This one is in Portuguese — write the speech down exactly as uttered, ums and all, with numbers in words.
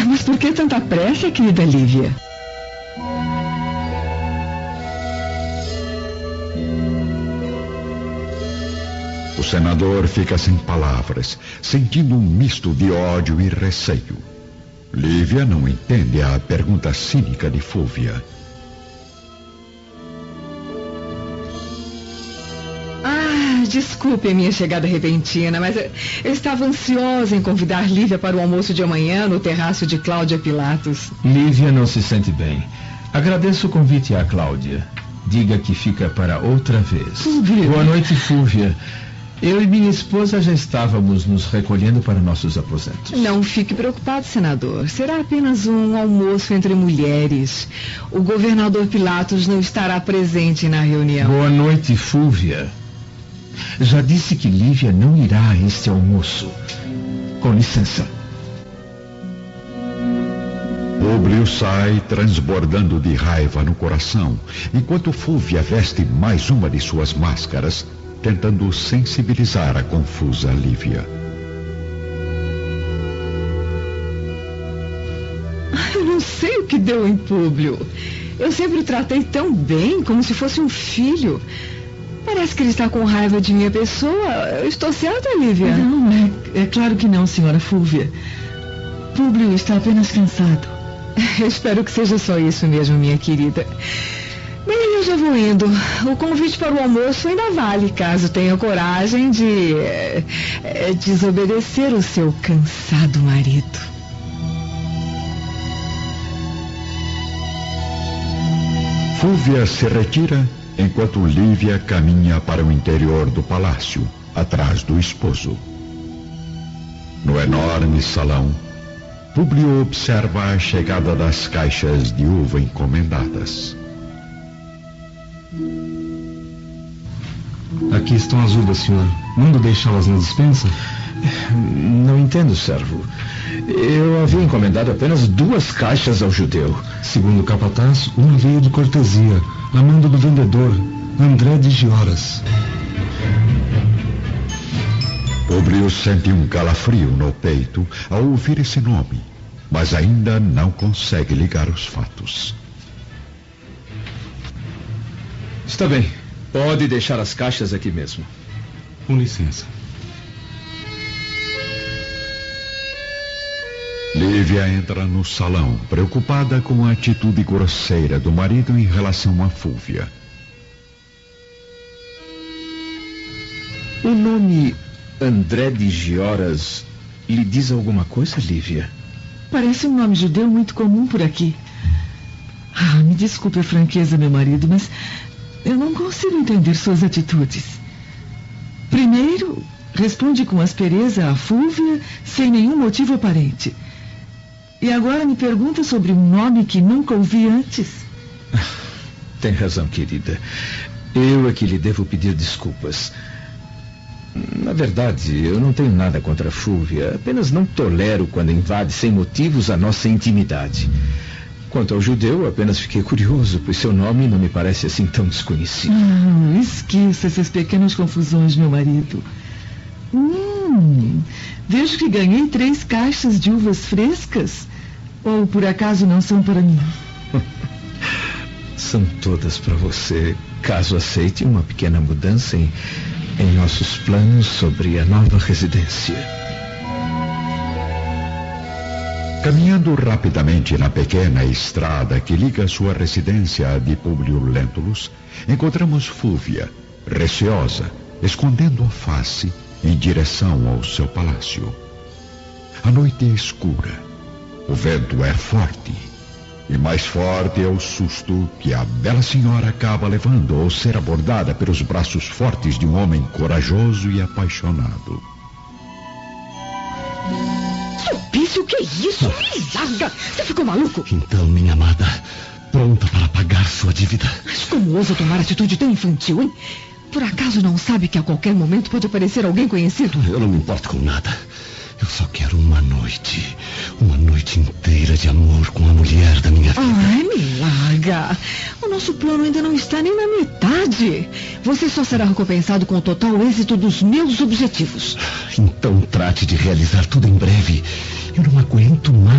Mas por que tanta pressa, querida Lívia? O senador fica sem palavras, sentindo um misto de ódio e receio. Lívia não entende a pergunta cínica de Fúvia. Ah, desculpe a minha chegada repentina, mas eu, eu estava ansiosa em convidar Lívia para o almoço de amanhã no terraço de Cláudia Pilatos. Lívia não se sente bem. Agradeço o convite à Cláudia. Diga que fica para outra vez. Fúvia. Boa noite, Fúvia. Eu e minha esposa já estávamos nos recolhendo para nossos aposentos. Não fique preocupado, senador. Será apenas um almoço entre mulheres. O governador Pilatos não estará presente na reunião. Boa noite, Fúvia. Já disse que Lívia não irá a este almoço. Com licença. Públio sai transbordando de raiva no coração, enquanto Fúvia veste mais uma de suas máscaras, tentando sensibilizar a confusa Lívia. Eu não sei o que deu em Públio. Eu sempre o tratei tão bem, como se fosse um filho. Parece que ele está com raiva de minha pessoa. Eu estou certa, Lívia? Não, é, é claro que não, senhora Fúvia. Públio está apenas cansado. Eu espero que seja só isso mesmo, minha querida. Bem, eu já vou indo. O convite para o almoço ainda vale, caso tenha coragem de é, é, desobedecer o seu cansado marido. Fúvia se retira, enquanto Lívia caminha para o interior do palácio, atrás do esposo. No enorme salão, Públio observa a chegada das caixas de uva encomendadas. Aqui estão as uvas, senhor. Mando deixá-las na despensa? Não entendo, servo. Eu havia encomendado apenas duas caixas ao judeu. Segundo o capataz, uma veio de cortesia, a mando do vendedor, André de Gioras. Públio sente um calafrio no peito ao ouvir esse nome, mas ainda não consegue ligar os fatos. Está bem. Pode deixar as caixas aqui mesmo. Com licença. Lívia entra no salão, preocupada com a atitude grosseira do marido em relação a Fúvia. O nome André de Gioras lhe diz alguma coisa, Lívia? Parece um nome judeu muito comum por aqui. Ah, me desculpe a franqueza, meu marido, mas eu não consigo entender suas atitudes. Primeiro, responde com aspereza a Fúvia sem nenhum motivo aparente. E agora me pergunta sobre um nome que nunca ouvi antes. Tem razão, querida. Eu é que lhe devo pedir desculpas. Na verdade, eu não tenho nada contra a Fúvia. Apenas não tolero quando invade sem motivos a nossa intimidade. Quanto ao judeu, apenas fiquei curioso, pois seu nome não me parece assim tão desconhecido. Ah, esqueça essas pequenas confusões, meu marido. Hum, vejo que ganhei três caixas de uvas frescas. Ou por acaso não são para mim? São todas para você, caso aceite uma pequena mudança em, em nossos planos sobre a nova residência. Caminhando rapidamente na pequena estrada que liga sua residência à de Públio Lentulus, encontramos Fúvia, receosa, escondendo a face em direção ao seu palácio. A noite é escura, o vento é forte, e mais forte é o susto que a bela senhora acaba levando ao ser abordada pelos braços fortes de um homem corajoso e apaixonado. Sulpício, o que é isso? Me larga! Você ficou maluco? Então, minha amada, pronta para pagar sua dívida. Mas como ousa tomar atitude tão infantil, hein? Por acaso não sabe que a qualquer momento pode aparecer alguém conhecido? Eu não me importo com nada. Eu só quero uma noite. Uma noite inteira de amor com a mulher da minha vida. Ai, me larga. O nosso plano ainda não está nem na metade. Você só será recompensado com o total êxito dos meus objetivos. Então trate de realizar tudo em breve. Eu não aguento mais.